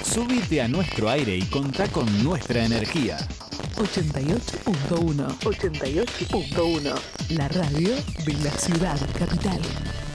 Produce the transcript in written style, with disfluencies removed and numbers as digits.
Subite a nuestro aire y contá con nuestra energía. 88.1. 88.1. La radio de la ciudad capital.